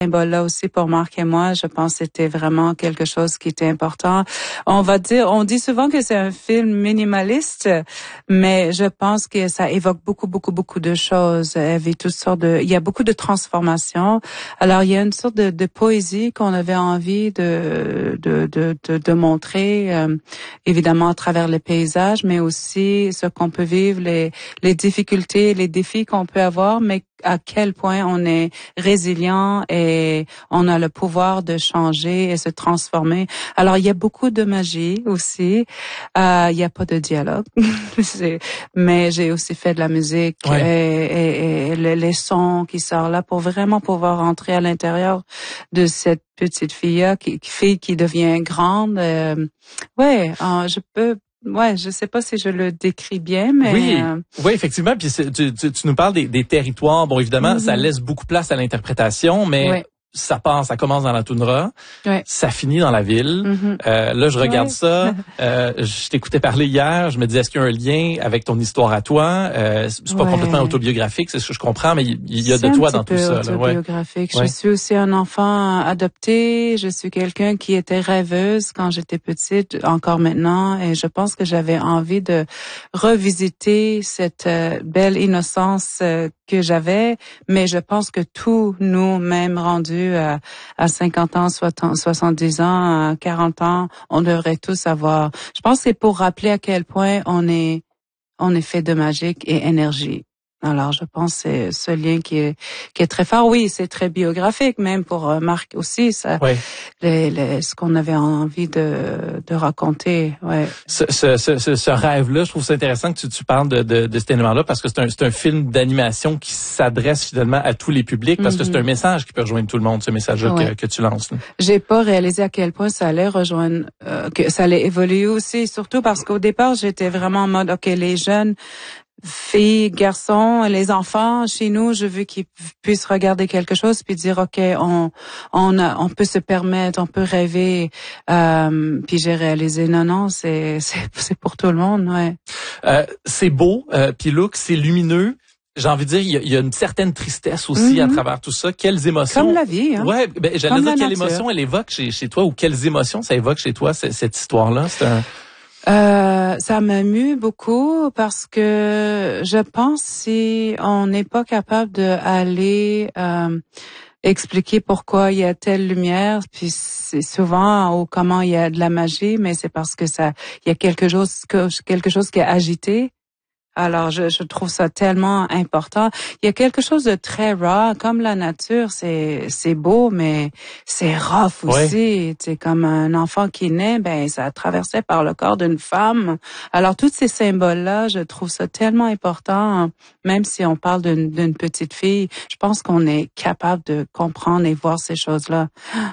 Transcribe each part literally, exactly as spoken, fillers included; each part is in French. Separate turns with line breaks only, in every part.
symbole-là aussi pour Marc et moi, je pense que c'était vraiment quelque chose qui était important. On va dire, on dit souvent que c'est un film minimaliste, mais je pense que ça évoque beaucoup, beaucoup, beaucoup de choses. Il y avait toutes sortes de, il y a beaucoup de transformations. Alors, il y a une sorte de, de poésie qu'on avait envie de, de, de, de, de montrer, euh, évidemment à travers les paysages, mais aussi ce qu'on peut vivre, les, les difficultés, les défis qu'on peut avoir, mais à quel point on est résilient et on a le pouvoir de changer et se transformer. Alors, il y a beaucoup de magie aussi. Euh, il n'y a pas de dialogue, mais j'ai aussi fait de la musique
ouais.
et, et, et les, les sons qui sortent là pour vraiment pouvoir entrer à l'intérieur de cette petite fille qui, fille qui devient grande. Euh, ouais, euh, je peux... Ouais, je sais pas si je le décris bien, mais
oui,
euh...
oui, effectivement. Puis tu, tu, tu nous parles des, des territoires. Bon, évidemment, mm-hmm. ça laisse beaucoup de place à l'interprétation, mais ouais. ça passe, ça commence dans la toundra,
ouais.
ça finit dans la ville.
Mm-hmm.
Euh, là, je regarde
ouais.
ça. Euh, je t'écoutais parler hier. Je me disais, est-ce qu'il y a un lien avec ton histoire à toi? Euh, c'est pas
ouais.
complètement autobiographique, c'est ce que je comprends, mais il, il y a
c'est
de toi
un
dans
petit
tout
peu
ça.
Autobiographique.
Ouais.
Je suis aussi un enfant adopté. Je suis quelqu'un qui était rêveuse quand j'étais petite, encore maintenant, et je pense que j'avais envie de revisiter cette euh, belle innocence euh, que j'avais, mais je pense que tous nous, même rendus à, à cinquante ans, soixante-dix ans, quarante ans, on devrait tous avoir. Je pense que c'est pour rappeler à quel point on est, on est fait de magique et énergie. Alors, je pense que c'est ce lien qui est qui est très fort. Oui, c'est très biographique, même pour euh, Marc aussi. Ça,
oui.
les, les, ce qu'on avait envie de de raconter. Ouais.
Ce, ce, ce, ce rêve-là, je trouve ça intéressant que tu, tu parles de, de, de cet élément-là parce que c'est un, c'est un film d'animation qui s'adresse finalement à tous les publics parce mm-hmm. que c'est un message qui peut rejoindre tout le monde, ce message-là ouais. que, que tu lances. Là.
J'ai pas réalisé à quel point ça allait rejoindre, euh, que ça allait évoluer aussi, surtout parce qu'au départ, j'étais vraiment en mode, ok, les jeunes. Filles, garçons, les enfants chez nous, je veux qu'ils puissent regarder quelque chose puis dire ok, on on a, on peut se permettre, on peut rêver. Euh, puis j'ai réalisé non non, c'est c'est c'est pour tout le monde, ouais.
Euh, c'est beau, euh, puis look, c'est lumineux. J'ai envie de dire, il y a, il y a une certaine tristesse aussi mm-hmm. à travers tout ça. Quelles émotions?
Comme la vie, hein.
Ouais, ben j'allais
Comme
dire quelles
nature.
émotions elle évoque chez chez toi ou quelles émotions ça évoque chez toi cette, cette histoire-là. C'est un
Euh, ça m'amuse beaucoup parce que je pense si on n'est pas capable de aller euh, expliquer pourquoi il y a telle lumière, puis c'est souvent ou comment il y a de la magie, mais c'est parce que ça, il y a quelque chose que quelque chose qui est agité. Alors, je, je trouve ça tellement important. Il y a quelque chose de très raw, comme la nature, c'est c'est beau, mais c'est rough aussi. C'est comme un enfant qui naît, ben ça a traversé par le corps d'une femme. Alors, tous ces symboles-là, je trouve ça tellement important. Même si on parle d'une d'une petite fille, je pense qu'on est capable de comprendre et voir ces choses-là.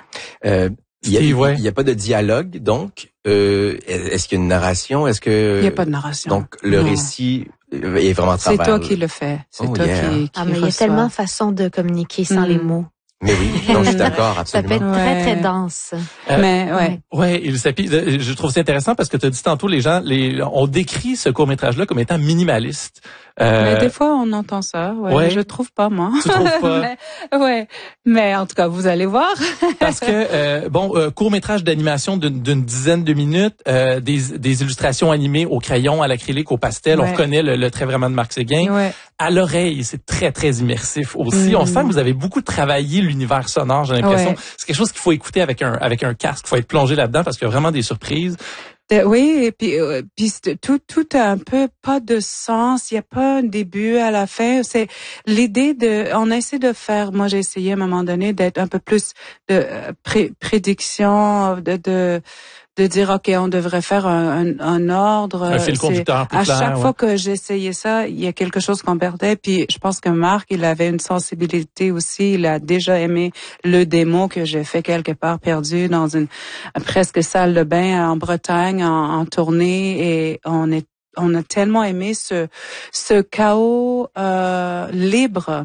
Euh, il y a,
oui, ouais.
il y a pas de dialogue, donc euh, est-ce qu'il y a une narration? Est-ce que
il y a pas de narration?
Donc le
non.
récit est vraiment à travers.
C'est toi qui le fais. C'est
oh,
toi
yeah.
qui, qui
Ah, mais il y a tellement de façons de communiquer sans mm. les mots.
Mais oui, non, je suis d'accord, absolument.
Ça peut être très,
ouais.
très dense.
Euh, mais, ouais.
Ouais, il s'appuie, je trouve ça intéressant parce que tu as dit tantôt, les gens, les, on décrit ce court-métrage-là comme étant minimaliste.
Euh, mais des fois, on entend ça. Ouais, ouais. Je trouve pas, moi.
Tu trouves pas?
mais, ouais. Mais en tout cas, vous allez voir.
Parce que, euh, bon, euh, court-métrage d'animation d'une, d'une dizaine de minutes, euh, des, des illustrations animées au crayon, à l'acrylique, au pastel.
Ouais.
On reconnaît le, le trait vraiment de Marc Séguin.
Ouais.
À l'oreille, c'est très, très immersif aussi. Mm. On sent que vous avez beaucoup travaillé l'univers sonore, j'ai l'impression.
Ouais.
C'est quelque chose qu'il faut écouter avec un, avec un casque. Il faut être plongé là-dedans parce qu'il y a vraiment des surprises.
Oui, et puis, euh, puis tout, tout a un peu pas de sens. Il y a pas un début à la fin. C'est l'idée de, on essaie de faire. Moi, j'ai essayé à un moment donné d'être un peu plus de euh, pré, prédiction, de, de de dire ok, on devrait faire un, un, un ordre.
Un fil conducteur plus
à
clair.
chaque
ouais.
fois que j'essayais ça, il y a quelque chose qu'on perdait. Puis je pense que Marc, il avait une sensibilité aussi. Il a déjà aimé le démo que j'ai fait quelque part perdu dans une presque salle de bain en Bretagne en, en tournée, et on est on a tellement aimé ce ce chaos euh, libre.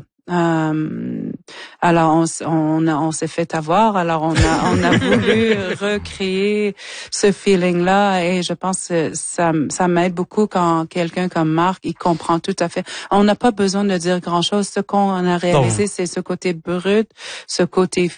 Euh, alors on, on, a, on s'est fait avoir, alors on a, on a voulu recréer ce feeling-là, et je pense que ça, ça m'aide beaucoup quand quelqu'un comme Marc, il comprend tout à fait. On n'a pas besoin de dire grand-chose. Ce qu'on a réalisé, non. c'est ce côté brut, ce côté